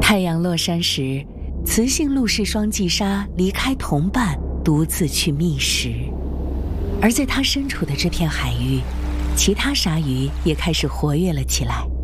太阳落山时，雌性陆氏双髻鲨离开同伴，独自去觅食。而在它身处的这片海域，其他鲨鱼也开始活跃了起来。